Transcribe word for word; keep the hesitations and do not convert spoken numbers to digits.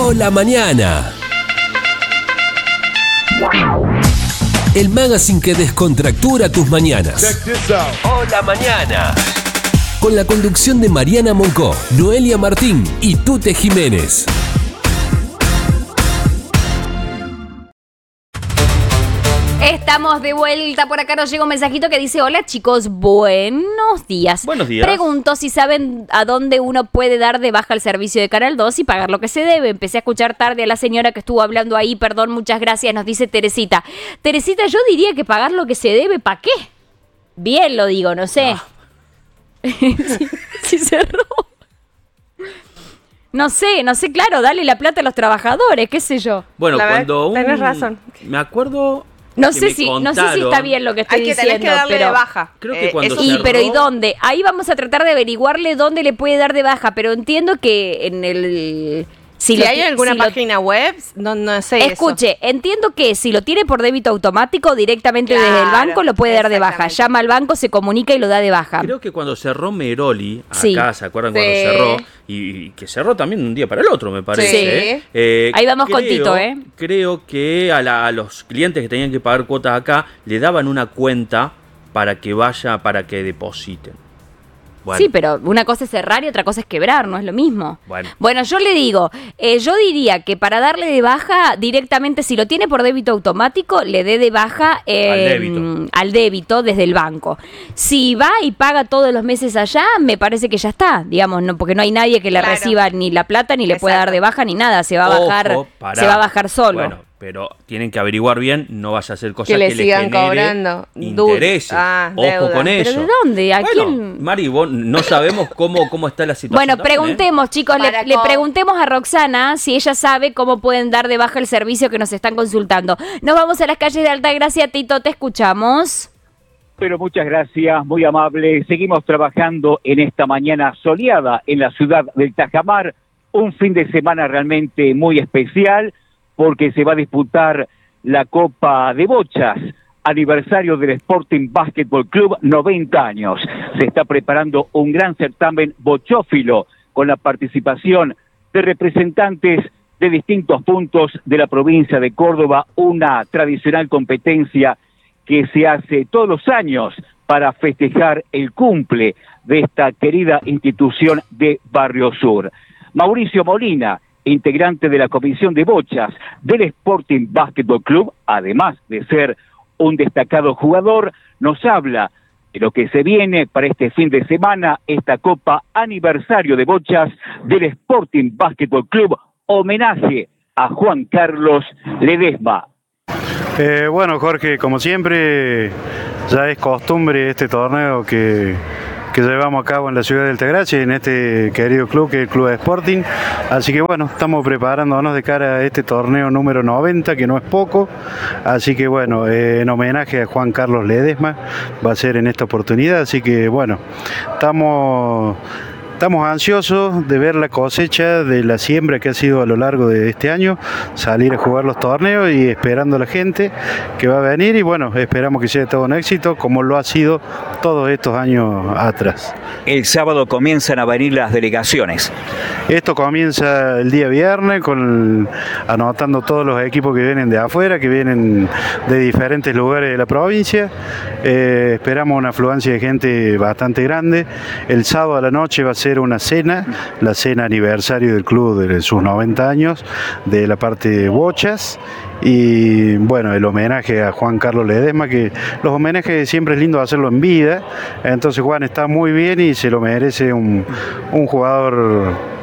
Hola Mañana. El magazine que descontractura tus mañanas. Hola Mañana. Con la conducción de Mariana Moncó, Noelia Martín y Tute Jiménez. Estamos de vuelta, por acá nos llega un mensajito que dice: hola chicos, buenos días. Buenos días. Pregunto si saben a dónde uno puede dar de baja el servicio de Canal dos y pagar lo que se debe. Empecé a escuchar tarde a la señora que estuvo hablando ahí, perdón, muchas gracias, nos dice Teresita. Teresita, yo diría que pagar lo que se debe, ¿para qué? Bien lo digo, no sé. No. si, si cerró. No sé, no sé, claro, dale la plata a los trabajadores, qué sé yo. Bueno, la cuando ver, un... tenés razón. Me acuerdo... No sé, si, no sé si está bien lo que estoy Hay que diciendo, tenés que darle pero de baja. Creo que Eh, cuando eso y cerró... pero ¿y dónde? Ahí vamos a tratar de averiguarle dónde le puede dar de baja, pero entiendo que en el... Si, Si lo hay ti- alguna si lo- página web, no, no sé Escuche, entiendo que si lo tiene por débito automático directamente Claro, desde el banco lo puede dar de baja. exactamente. Llama al banco, se comunica y lo da de baja. Creo que cuando cerró Meroli, acá, Sí. ¿se acuerdan Sí. cuando cerró? Y, y que cerró también de un día para el otro, me parece. Sí. ¿eh? Eh, Ahí vamos creo, con Tito, ¿eh? Creo que a, la- a los clientes que tenían que pagar cuotas acá, le daban una cuenta para que vaya, para que depositen. Bueno. Sí, pero una cosa es cerrar y otra cosa es quebrar, no es lo mismo. Bueno. Bueno, yo le digo, eh, yo diría que para darle de baja directamente, si lo tiene por débito automático, le dé de baja eh, Al débito. al débito desde el banco. Si va y paga todos los meses allá, me parece que ya está, digamos, no, porque no hay nadie que le Claro. reciba ni la plata ni le pueda dar Exacto. de baja ni nada, se va a bajar, Ojo, pará. se va a bajar solo. Bueno, pero tienen que averiguar bien, no vaya a hacer cosas Que que le le, sigan genere cobrando. intereses. Ah, Ojo deuda. con ¿Pero eso. de dónde? ¿A Bueno, quién? Mari, vos no sabemos cómo, cómo está la situación. Bueno, también, ¿eh? preguntemos, chicos, le, Para le co- preguntemos a Roxana si ella sabe cómo pueden dar de baja el servicio que nos están consultando. Nos vamos a las calles de Altagracia, Tito, te escuchamos. Pero muchas gracias, muy amable. Seguimos trabajando en esta mañana soleada en la ciudad del Tajamar. Un fin de semana realmente muy especial porque se va a disputar la Copa de Bochas, aniversario del Sporting Basketball Club, noventa años. Se está preparando un gran certamen bochófilo con la participación de representantes de distintos puntos de la provincia de Córdoba, una tradicional competencia que se hace todos los años para festejar el cumple de esta querida institución de Barrio Sur. Mauricio Molina, integrante de la Comisión de Bochas del Sporting Basketball Club, además de ser un destacado jugador, nos habla de lo que se viene para este fin de semana, esta Copa Aniversario de Bochas del Sporting Basketball Club, homenaje a Juan Carlos Ledesma. Eh, bueno, Jorge, como siempre, ya es costumbre este torneo que, que llevamos a cabo en la ciudad de Altagracia, en este querido club que es el Club de Sporting. Así que bueno, estamos preparándonos de cara a este torneo número noventa, que no es poco. Así que bueno, eh, en homenaje a Juan Carlos Ledesma va a ser en esta oportunidad. Así que bueno, estamos... Estamos ansiosos de ver la cosecha de la siembra que ha sido a lo largo de este año, salir a jugar los torneos y esperando a la gente que va a venir y bueno, esperamos que sea todo un éxito como lo ha sido todos estos años atrás. El sábado comienzan a venir las delegaciones. Esto comienza el día viernes con anotando todos los equipos que vienen de afuera, que vienen de diferentes lugares de la provincia. Eh, esperamos una afluencia de gente bastante grande. El sábado a la noche va a ser una cena, la cena aniversario del club de sus noventa años, de la parte de Bochas. Y bueno, el homenaje a Juan Carlos Ledesma, que los homenajes siempre es lindo hacerlo en vida. Entonces Juan está muy bien y se lo merece un, un jugador